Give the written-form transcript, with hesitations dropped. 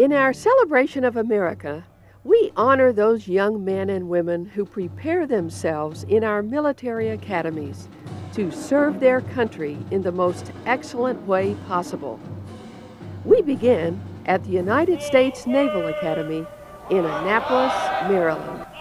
In our celebration of America, we honor those young men and women who prepare themselves in our military academies to serve their country in the most excellent way possible. We begin at the United States Naval Academy in Annapolis, Maryland.